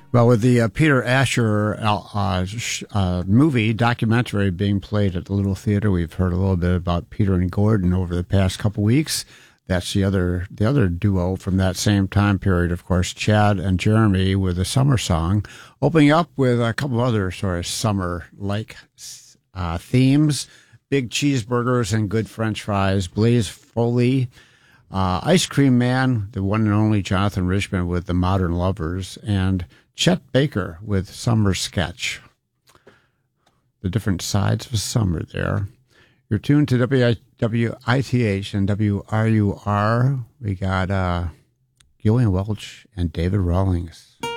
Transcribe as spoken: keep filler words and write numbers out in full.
Well, with the uh, Peter Asher uh, sh- uh, movie documentary being played at the Little Theater, we've heard a little bit about Peter and Gordon over the past couple weeks. That's the other the other duo from that same time period, of course, Chad and Jeremy with a summer song, opening up with a couple other sort of summer-like uh, themes: big cheeseburgers and good French fries, Blaze Foley, uh, Ice Cream Man, the one and only Jonathan Richman with The Modern Lovers, and Chet Baker with Summer Sketch. The different sides of summer there. You're tuned to W I T H and W R U R. We got uh, Gillian Welch and David Rawlings.